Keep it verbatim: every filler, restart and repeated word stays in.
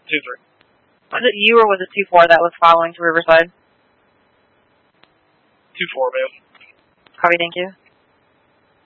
two three. Was it you or was it two four that was following to Riverside? two four, ma'am. Copy, thank you.